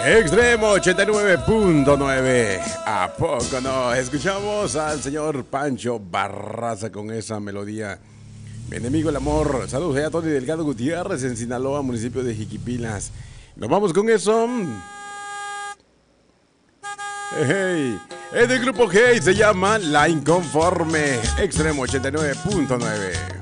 Extremo 89.9. ¿A poco no? Escuchamos al señor Pancho Barraza con esa melodía. Mi enemigo el amor. Saludos a Tony Delgado Gutiérrez en Sinaloa, municipio de Jiquipilas. Nos vamos con eso. Hey, es del grupo Hey, se llama La Inconforme. Extremo 89.9.